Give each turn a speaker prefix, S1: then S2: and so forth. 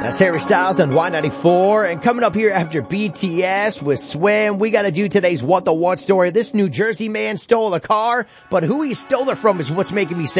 S1: That's Harry Styles on Y94. And coming up here after BTS with Swim, we got to do today's What the What story. This New Jersey man stole a car, but who he stole it from is what's making me say